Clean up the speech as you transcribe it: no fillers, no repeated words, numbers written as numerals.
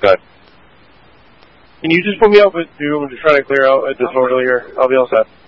Good. Can you just put me up with two? I'm just trying to clear out a disorderly here. I'll be all set.